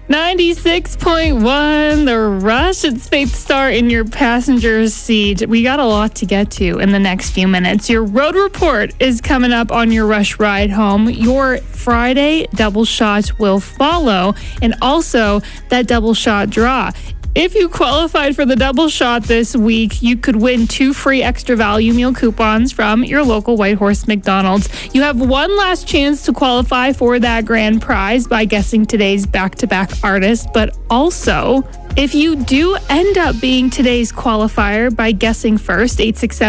96.1, The Rush. It's Faith Star in your passenger's seat. We got a lot to get to in the next few minutes. Your road report is coming up on your Rush ride home. Your Friday double shot will follow, and also that double shot draw. If you qualified for the double shot this week, you could win 2 free extra value meal coupons from your local Whitehorse McDonald's. You have one last chance to qualify for that grand prize by guessing today's back-to-back artist, but also, if you do end up being today's qualifier by guessing first,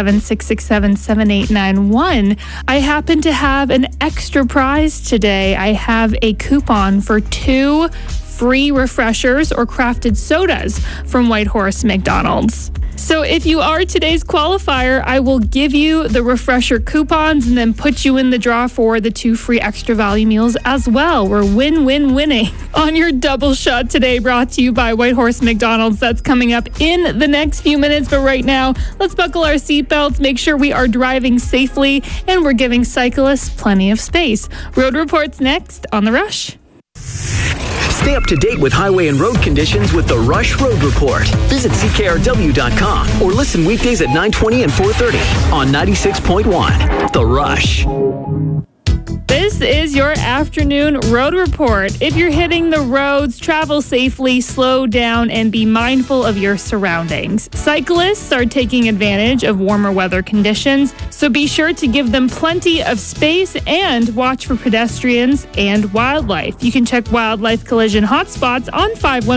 867-667-7891, I happen to have an extra prize today. I have a coupon for 2 free refreshers or crafted sodas from Whitehorse McDonald's. So if you are today's qualifier, I will give you the refresher coupons and then put you in the draw for the 2 free extra value meals as well. We're win-win-winning on your double shot today, brought to you by Whitehorse McDonald's. That's coming up in the next few minutes. But right now, let's buckle our seatbelts, make sure we are driving safely, and we're giving cyclists plenty of space. Road reports next on The Rush. Stay up to date with highway and road conditions with the Rush Road Report. Visit CKRW.com or listen weekdays at 9:20 and 4:30 on 96.1 The Rush. This is your afternoon road report. If you're hitting the roads, travel safely, slow down, and be mindful of your surroundings. Cyclists are taking advantage of warmer weather conditions, so be sure to give them plenty of space and watch for pedestrians and wildlife. You can check wildlife collision hotspots on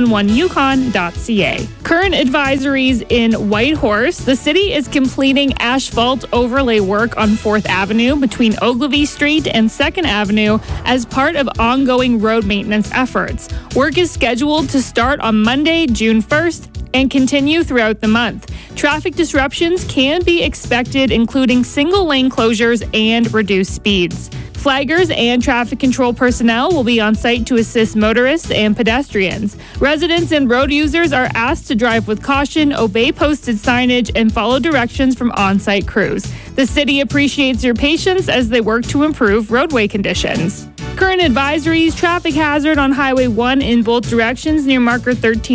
511yukon.ca. Current advisories in Whitehorse. The city is completing asphalt overlay work on 4th Avenue between Ogilvie Street and 2nd Avenue as part of ongoing road maintenance efforts. Work is scheduled to start on Monday, June 1st, and continue throughout the month. Traffic disruptions can be expected, including single-lane closures and reduced speeds. Flaggers and traffic control personnel will be on site to assist motorists and pedestrians. Residents and road users are asked to drive with caution, obey posted signage, and follow directions from on-site crews. The city appreciates your patience as they work to improve roadway conditions. Current advisories: traffic hazard on Highway 1 in both directions near marker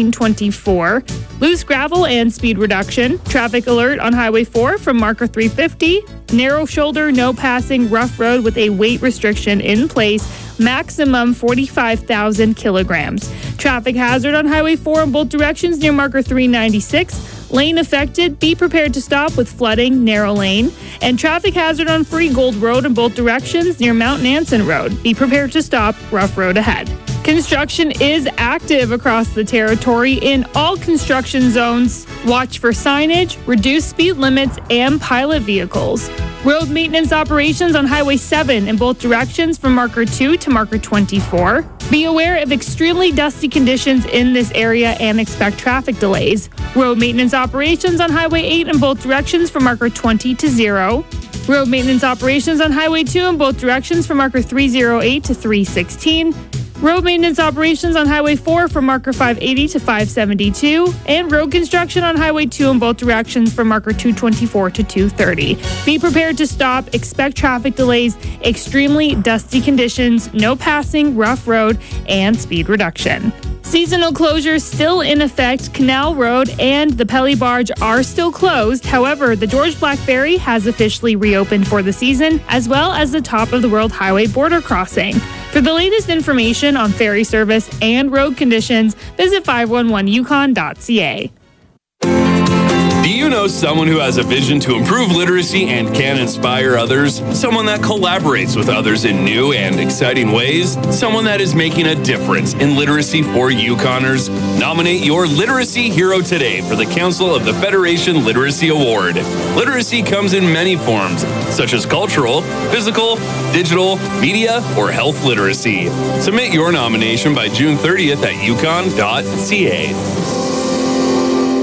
1324. Loose gravel and speed reduction. Traffic alert on Highway 4 from marker 350. Narrow shoulder, no passing, rough road with a weight restriction in place. Maximum 45,000 kilograms. Traffic hazard on Highway 4 in both directions near marker 396. Lane affected. Be prepared to stop with flooding, narrow lane. And traffic hazard on Free Gold Road in both directions near Mount Nansen Road. Be prepared to stop, rough road ahead. Construction is active across the territory in all construction zones. Watch for signage, reduced speed limits, and pilot vehicles. Road maintenance operations on Highway 7 in both directions from marker 2 to marker 24. Be aware of extremely dusty conditions in this area and expect traffic delays. Road maintenance operations on Highway 8 in both directions from marker 20 to 0. Road maintenance operations on Highway 2 in both directions from marker 308 to 316. Road maintenance operations on Highway 4 from marker 580 to 572, and road construction on Highway 2 in both directions from marker 224 to 230. Be prepared to stop, expect traffic delays, extremely dusty conditions, no passing, rough road, and speed reduction. Seasonal closures still in effect. Canal Road and the Pelly Barge are still closed. However, the George Black Ferry has officially reopened for the season, as well as the Top of the World Highway border crossing. For the latest information on ferry service and road conditions, visit 511yukon.ca. Do you know someone who has a vision to improve literacy and can inspire others? Someone that collaborates with others in new and exciting ways? Someone that is making a difference in literacy for Yukoners? Nominate your literacy hero today for the Council of the Federation Literacy Award. Literacy comes in many forms, such as cultural, physical, digital, media, or health literacy. Submit your nomination by June 30th at yukon.ca.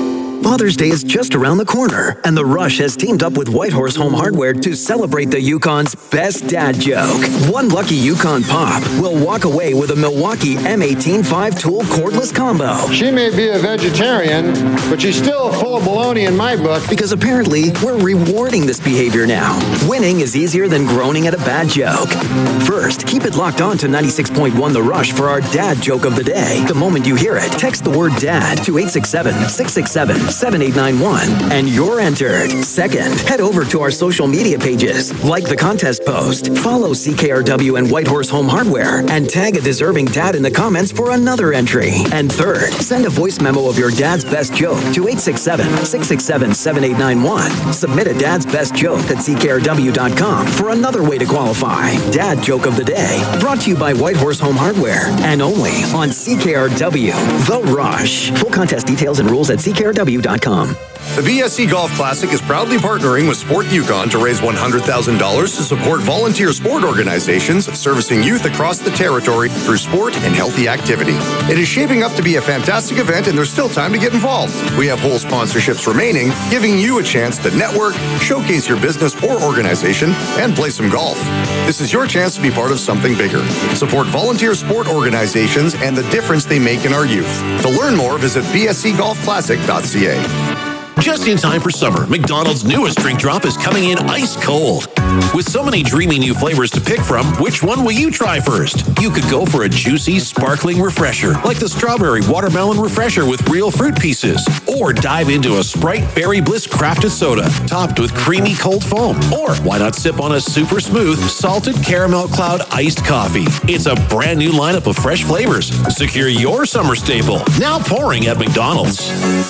Father's Day is just around the corner, and The Rush has teamed up with Whitehorse Home Hardware to celebrate the Yukon's best dad joke. One lucky Yukon Pop will walk away with a Milwaukee M18 5-tool cordless combo. She may be a vegetarian, but she's still full of baloney in my book. Because apparently, we're rewarding this behavior now. Winning is easier than groaning at a bad joke. First, keep it locked on to 96.1 The Rush for our dad joke of the day. The moment you hear it, text the word DAD to 867-667-7891, and you're entered. Second, head over to our social media pages, like the contest post, follow CKRW and Whitehorse Home Hardware, and tag a deserving dad in the comments for another entry. And third, send a voice memo of your dad's best joke to 867-667-7891. Submit a dad's best joke at CKRW.com for another way to qualify. Dad joke of the day, brought to you by Whitehorse Home Hardware, and only on CKRW, The Rush. Full contest details and rules at CKRW.com. The BSC Golf Classic is proudly partnering with Sport Yukon to raise $100,000 to support volunteer sport organizations servicing youth across the territory through sport and healthy activity. It is shaping up to be a fantastic event, and there's still time to get involved. We have whole sponsorships remaining, giving you a chance to network, showcase your business or organization, and play some golf. This is your chance to be part of something bigger. Support volunteer sport organizations and the difference they make in our youth. To learn more, visit bscgolfclassic.ca. Just in time for summer, McDonald's newest drink drop is coming in ice cold. With so many dreamy new flavors to pick from, which one will you try first? You could go for a juicy, sparkling refresher, like the Strawberry Watermelon Refresher with real fruit pieces. Or dive into a Sprite Berry Bliss crafted soda, topped with creamy cold foam. Or why not sip on a super smooth, salted caramel cloud iced coffee? It's a brand new lineup of fresh flavors. Secure your summer staple, now pouring at McDonald's.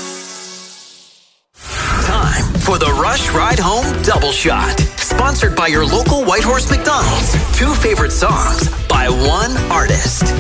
For the Rush Ride Home Double Shot. Sponsored by your local Whitehorse McDonald's. 2 favorite songs by one artist.